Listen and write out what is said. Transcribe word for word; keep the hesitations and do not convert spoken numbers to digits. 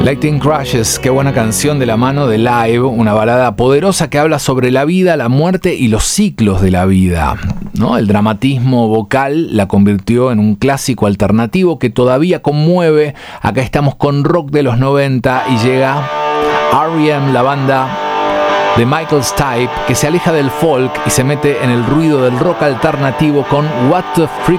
Lighting Crashes, qué buena canción de la mano de Live, una balada poderosa que habla sobre la vida, la muerte y los ciclos de la vida, ¿no? El dramatismo vocal la convirtió en un clásico alternativo que todavía conmueve. Acá estamos con rock de los noventa y llega R E M, la banda de Michael Stipe, que se aleja del folk y se mete en el ruido del rock alternativo con What the Freak